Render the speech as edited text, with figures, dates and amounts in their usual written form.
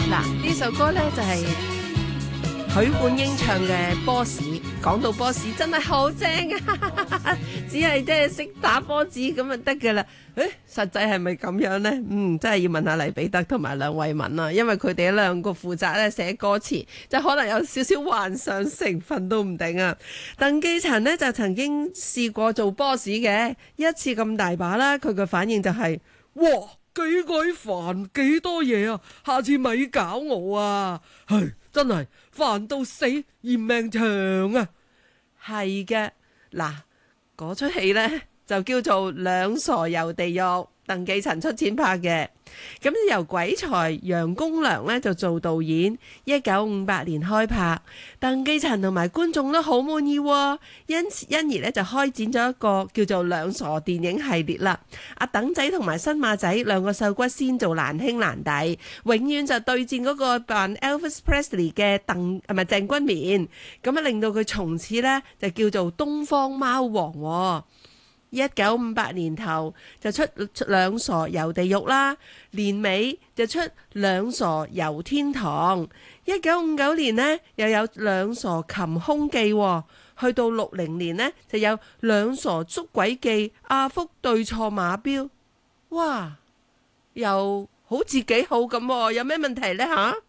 嗱，呢首歌呢就係許冠英唱嘅《波士》。講到波士真係好正啊，只係即係識打波子咁就得噶啦。實際係咪咁樣呢？真係要問下黎彼得同埋梁慧敏啊，因為佢哋兩個負責咧寫歌詞，就可能有少少幻想成分都唔定啊。鄧寄塵呢就曾經試過做波士嘅一次咁大把啦，佢嘅反應就係：哇，幾鬼煩，幾多嘢啊！下次咪搞我啊！係真係煩到死，嫌命長啊！係嘅，嗱，嗰出戲呢就叫做《兩傻遊地獄》，鄧寄塵出錢拍嘅。咁由鬼才楊公良呢就做導演，1958年開拍，鄧寄塵同埋觀眾都好滿意喎，因而呢就開展咗一個叫做兩傻電影系列啦。阿鄧仔同埋新馬仔兩個瘦骨仙做難兄難弟，永遠就對戰嗰個扮 Elvis Presley 嘅鄭君綿，咁令到佢從此呢就叫做東方貓王喎。1958年頭就出兩傻遊地獄啦，年尾就出兩傻遊天堂。1959年呢又有兩傻擒凶記，去到60年呢就有兩傻捉鬼記，阿福對錯馬標。哇，又好似幾好咁，有咩問題呢吓？